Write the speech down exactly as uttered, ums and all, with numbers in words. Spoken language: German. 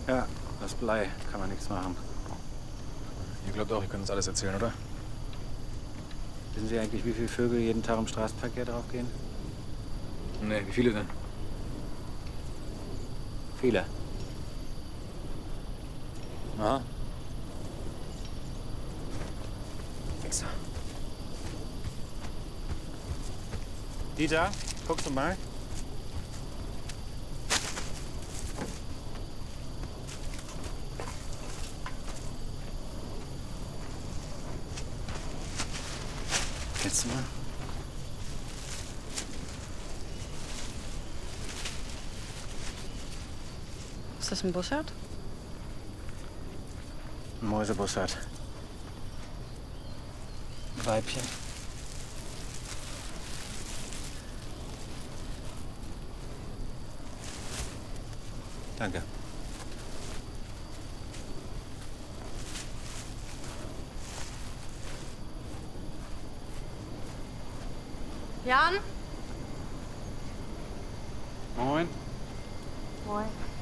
Ja, das Blei. Kann man nichts machen. Ihr glaubt auch, ihr könnt uns alles erzählen, oder? Wissen Sie eigentlich, wie viele Vögel jeden Tag im Straßenverkehr draufgehen? Nee, wie viele denn? Viele. Aha. Wichser. Dieter, guckst du mal? Kennst du mal? Ist das ein Bussard? Ein Mäusebussard. Weibchen. Danke. Jan? Moin. Moin.